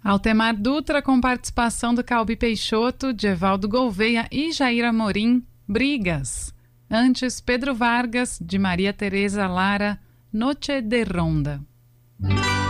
Altemar Dutra com participação do Calbi Peixoto, de Evaldo Gouveia e Jair Amorim, Brigas. Antes, Pedro Vargas, de Maria Tereza Lara, Noche de Ronda.